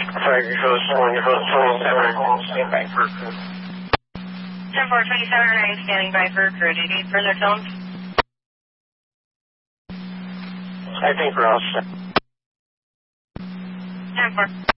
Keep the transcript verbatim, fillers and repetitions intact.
Tiger Coast one, twenty-seven, stand by for crew. ten four twenty-seven, are you standing by for crew? Do you need further films? I think we're all set. ten four.